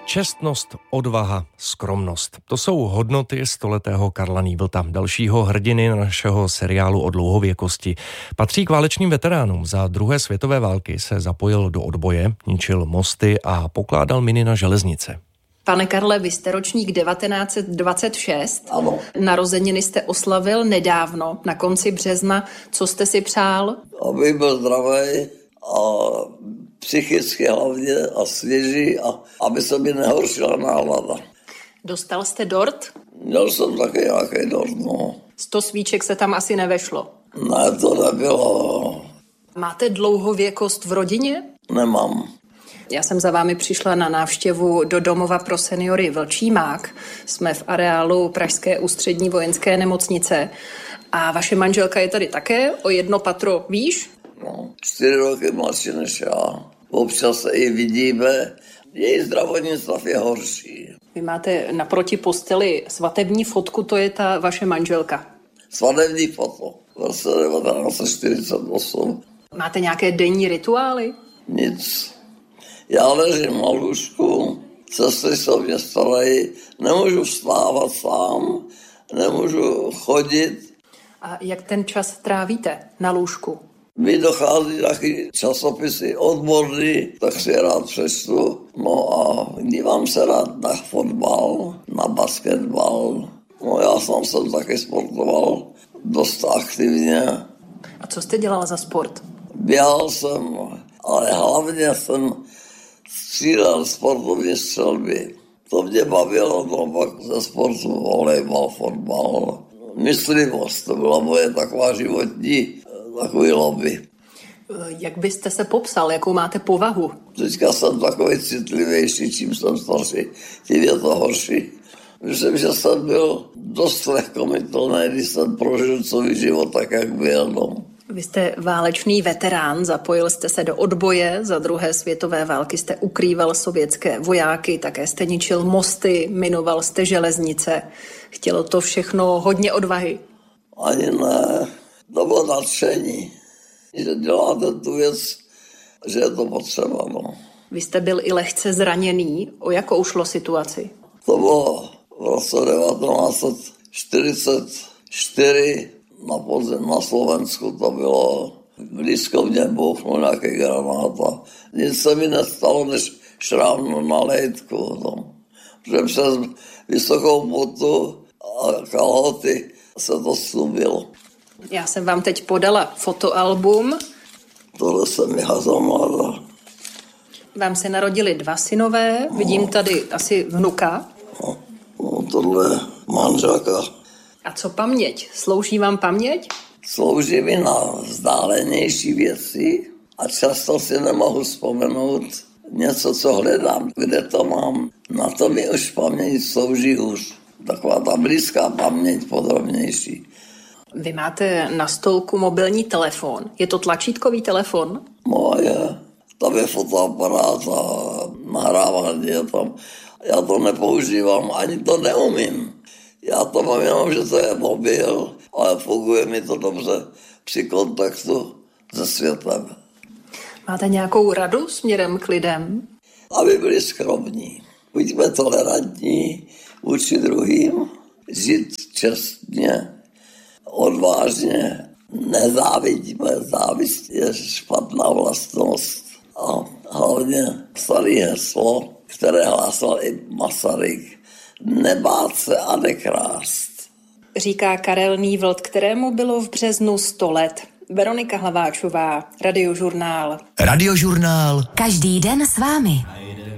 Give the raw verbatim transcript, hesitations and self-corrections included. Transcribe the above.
Čestnost, odvaha, skromnost. To jsou hodnoty stoletého Karla Nývlta, dalšího hrdiny našeho seriálu o dlouhověkosti. Patří k válečným veteránům. Za druhé světové války se zapojil do odboje, ničil mosty a pokládal miny na železnice. Pane Karle, vy jste ročník devatenáct set dvacet šest. Ano. Narozeniny jste oslavil nedávno, na konci března. Co jste si přál? Aby byl zdravý a psychicky hlavně a svěží a aby se mi nehoršila nálada. Dostal jste dort? Měl jsem taky nějaký dort, no. Sto svíček se tam asi nevešlo. Ne, to nebylo. Máte dlouhověkost v rodině? Nemám. Já jsem za vámi přišla na návštěvu do domova pro seniory Vlčímák. Jsme v areálu Pražské ústřední vojenské nemocnice. A vaše manželka je tady také o jedno patro výš? No, čtyři roky mladší než já. Občas se i vidíme. Její zdravotní stav je horší. Vy máte naproti posteli svatební fotku, to je ta vaše manželka. Svatební foto. V roce devatenáct set čtyřicet osm. Máte nějaké denní rituály? Nic. Já ležím na lůžku, sestry se o mě starají, nemůžu vstávat sám, nemůžu chodit. A jak ten čas trávíte na lůžku? Mi dochází taky časopisy odborný, tak si rád přečtu. No a dívám se rád na fotbal, na basketbal. No já sám jsem taky sportoval dost aktivně. A co jste dělal za sport? Běhal jsem, ale hlavně jsem střílel sportovní střelby. To mě bavilo, no pak ze sportu volejbal, fotbal. Myslivost, to byla moje taková životní takový lobby. Jak byste se popsal, jakou máte povahu? Teďka jsem takový citlivější, čím jsem starší, tím je to horší. Myslím, že jsem byl dost lehkomyslný, když jsem prožil celý život tak, jak byl. No. Vy jste válečný veterán, zapojil jste se do odboje, za druhé světové války jste ukrýval sovětské vojáky, také jste ničil mosty, minoval jste železnice. Chtělo to všechno hodně odvahy? Ani ne, to bylo nadšení, že děláte tu věc, že je to potřeba. No. Vy jste byl i lehce zraněný, o jakou šlo situaci? To bylo v roce devatenáct set čtyřicet čtyři. Na podzim na Slovensku to bylo, blízko mě bouchnul nějaký granát a nic se mi nestalo, než šrám na lejtku. No. Že přes vysokou botu a kalhoty se to slubilo. Já jsem vám teď podala fotoalbum. Tohle jsem já za mladá. Vám se narodili dva synové, no. Vidím tady asi vnuka. No, no tohle je manželka. A co paměť? Slouží vám paměť? Slouží mi na vzdálenější věci a často si nemohu vzpomenout něco, co hledám, kde to mám. Na to mi už paměť slouží hůř. Taková ta blízká paměť, podrobnější. Vy máte na stolku mobilní telefon. Je to tlačítkový telefon? Moje. Tam je fotoaparát a nahrávání je tam. Já to nepoužívám, ani to neumím. Já to mám jenom, že to je mobil, ale funguje mi to dobře při kontaktu se světem. Máte nějakou radu směrem k lidem? Aby byli skromní. Buďme tolerantní vůči druhým, žít čestně, odvážně, nezávidíme, závist je špatná vlastnost. A hlavně starý heslo, které hlásal i Masaryk, nebát se a nekrást. Říká Karel Nývlt, kterému bylo v březnu sto let. Veronika Hlaváčová, Radiožurnál. Radiožurnál. Každý den s vámi.